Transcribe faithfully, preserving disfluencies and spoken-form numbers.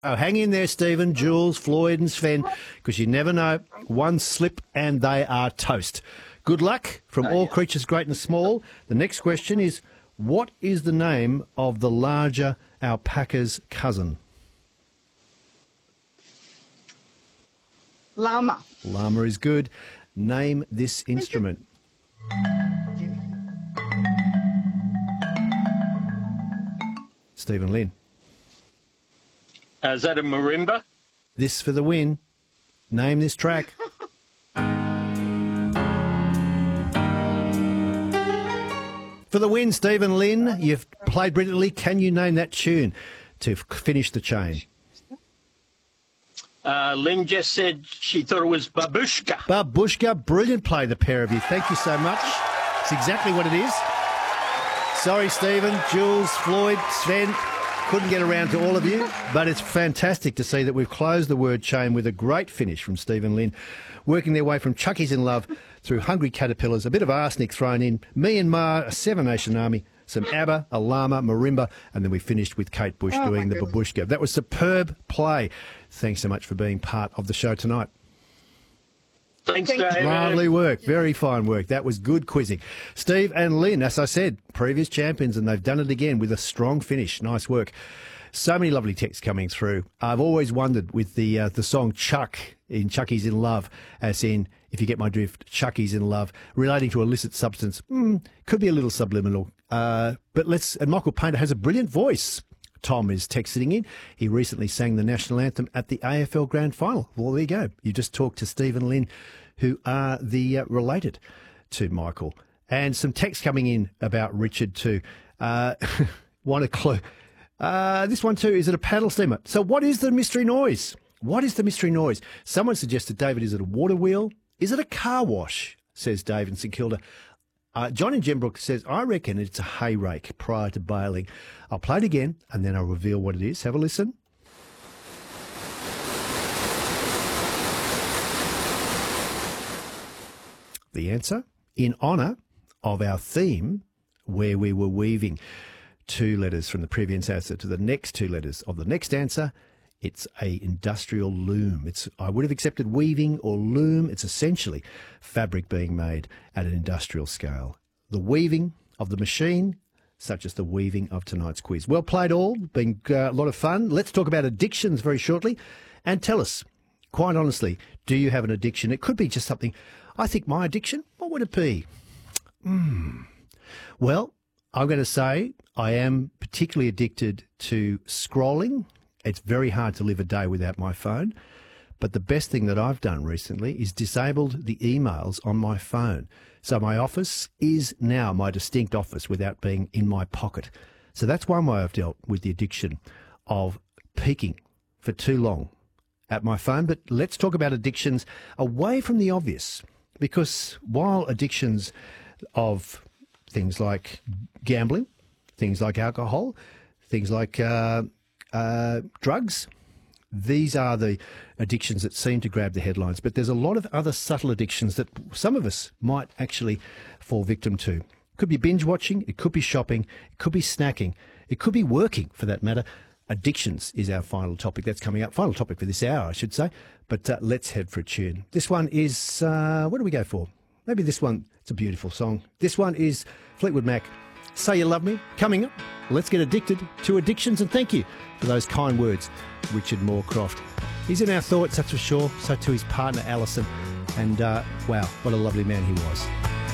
Oh, hang in there, Stephen, Jules, Floyd and Sven, because you never know. One slip and they are toast. Good luck from all creatures great and small. The next question is, what is the name of the larger alpaca's cousin? Llama. Llama is good. Name this instrument. Stephen Lynn. Uh, is that a marimba? This for the win. Name this track. For the win, Stephen Lynn. You've played brilliantly. Can you name that tune to f- finish the chain? Uh, Lynn just said she thought it was Babushka. Babushka. Brilliant play, the pair of you. Thank you so much. It's exactly what it is. Sorry, Stephen, Jules, Floyd, Sven. Couldn't get around to all of you, but it's fantastic to see that we've closed the word chain with a great finish from Stephen Lynn, working their way from Chuckies in Love through Hungry Caterpillars, a bit of arsenic thrown in, Me and Ma, a Seven Nation Army, some ABBA, a llama, marimba, and then we finished with Kate Bush Oh, doing the goodness. babushka. That was superb play. Thanks so much for being part of the show tonight. Thanks, Thank you. David. Lovely work. Very fine work. That was good quizzing. Steve and Lynn, as I said, previous champions, and they've done it again with a strong finish. Nice work. So many lovely texts coming through. I've always wondered with the uh, the song Chuck in Chucky's in Love, as in, if you get my drift, Chucky's in Love, relating to illicit substance, mm, could be a little subliminal. Uh, but let's, and Michael Painter has a brilliant voice. Tom is texting in. He recently sang the national anthem at the A F L Grand Final. Well, there you go. You just talked to Stephen Lynn, who are the uh, related to Michael. And some text coming in about Richard too. Uh, want a clue. Uh, this one too, is it a paddle steamer? So what is the mystery noise? What is the mystery noise? Someone suggested, David, is it a water wheel? Is it a car wash? Says Dave in St Kilda. Uh, John in Gembrook says, I reckon it's a hay rake prior to baling. I'll play it again and then I'll reveal what it is. Have a listen. The answer, in honour of our theme, where we were weaving two letters from the previous answer to the next two letters of the next answer, it's a industrial loom. It's I would have accepted weaving or loom. It's essentially fabric being made at an industrial scale. The weaving of the machine, such as the weaving of tonight's quiz. Well played all. Been uh, a lot of fun. Let's talk about addictions very shortly. And tell us, quite honestly, do you have an addiction? It could be just something. I think my addiction, what would it be? Mm. Well, I'm going to say I am particularly addicted to scrolling. It's very hard to live a day without my phone. But the best thing that I've done recently is disabled the emails on my phone. So my office is now my distinct office without being in my pocket. So that's one way I've dealt with the addiction of peeking for too long at my phone. But let's talk about addictions away from the obvious. Because while addictions of things like gambling, things like alcohol, things like uh, uh, drugs, these are the addictions that seem to grab the headlines. But there's a lot of other subtle addictions that some of us might actually fall victim to. It could be binge watching, it could be shopping, it could be snacking, it could be working for that matter. Addictions is our final topic. That's coming up. Final topic for this hour, I should say. But uh, let's head for a tune. This one is, uh, what do we go for? Maybe this one, it's a beautiful song. This one is Fleetwood Mac, Say You Love Me. Coming up, let's get addicted to addictions, and thank you for those kind words, Richard Moorcroft. He's in our thoughts, that's for sure. So too his partner, Alison. And uh, wow, what a lovely man he was.